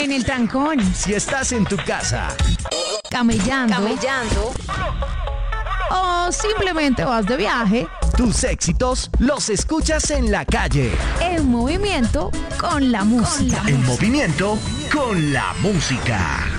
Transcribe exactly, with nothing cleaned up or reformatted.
En el trancón. Si estás en tu casa. Camellando. Camellando. O simplemente vas de viaje. Tus éxitos los escuchas en la calle. En movimiento con la música. En movimiento con la música.